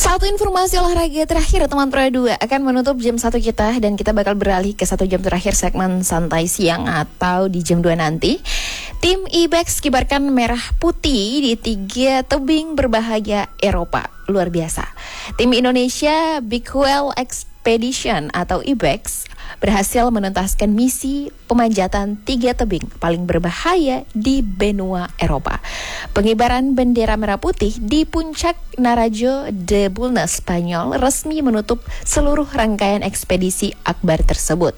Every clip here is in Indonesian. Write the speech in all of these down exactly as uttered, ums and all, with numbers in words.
Satu informasi olahraga terakhir teman Pro dua akan menutup jam satu kita, dan kita bakal beralih ke satu jam terakhir segmen santai siang atau di jam dua nanti. Tim Ibex kibarkan merah putih di tiga tebing berbahaya Eropa. Luar biasa. Tim Indonesia Big Whale Expedition atau Ibex berhasil menuntaskan misi pemanjatan tiga tebing paling berbahaya di benua Eropa. Pengibaran bendera merah putih di puncak Narajo de Bulnes, Spanyol resmi menutup seluruh rangkaian ekspedisi akbar tersebut.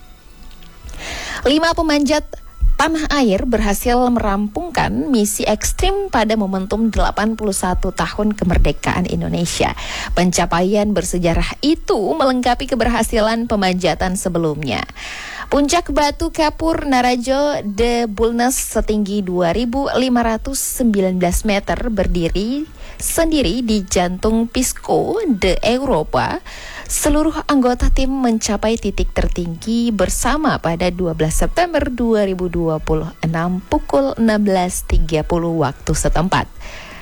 Lima pemanjat tanah air berhasil merampungkan misi ekstrim pada momentum delapan puluh satu tahun kemerdekaan Indonesia. Pencapaian bersejarah itu melengkapi keberhasilan pemanjatan sebelumnya. Puncak Batu Kapur Narajo de Bulnes setinggi dua ribu lima ratus sembilan belas meter berdiri sendiri di jantung Pisco de Europa. Seluruh anggota tim mencapai titik tertinggi bersama pada dua belas September dua ribu dua puluh enam pukul enam belas tiga puluh waktu setempat.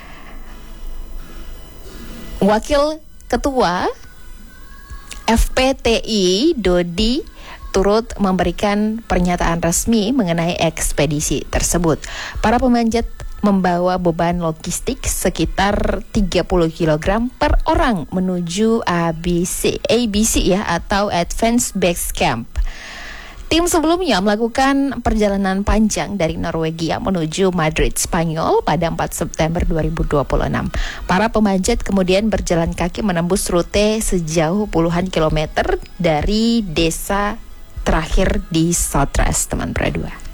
Wakil Ketua F P T I Dodi turut memberikan pernyataan resmi mengenai ekspedisi tersebut. Para pemanjat membawa beban logistik sekitar tiga puluh kilogram per orang menuju A B C, A B C ya atau Advanced Base Camp. Tim sebelumnya melakukan perjalanan panjang dari Norwegia menuju Madrid, Spanyol pada empat September dua ribu dua puluh enam. Para pemanjat kemudian berjalan kaki menembus rute sejauh puluhan kilometer dari desa terakhir di Southrest, teman Pro dua.